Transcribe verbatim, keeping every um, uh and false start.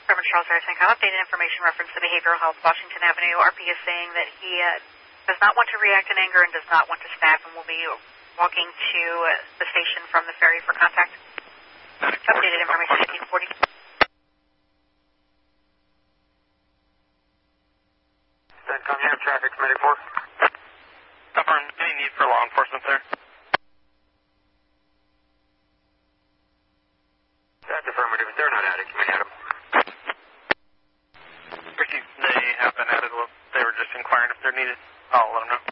Reverend Charles Harrison, updated information reference to behavioral health, Washington Avenue. R P is saying that he uh, does not want to react in anger and does not want to snap and will be walking to uh, the station from the ferry for contact. Updated information, eighteen forty. CENTCOM, you have traffic, committee four. Affirm, any need for law enforcement, sir? That's affirmative. They're not added. Committee Adam. Ricky, they have been added. Well, they were just inquiring if they're needed. I'll let them know.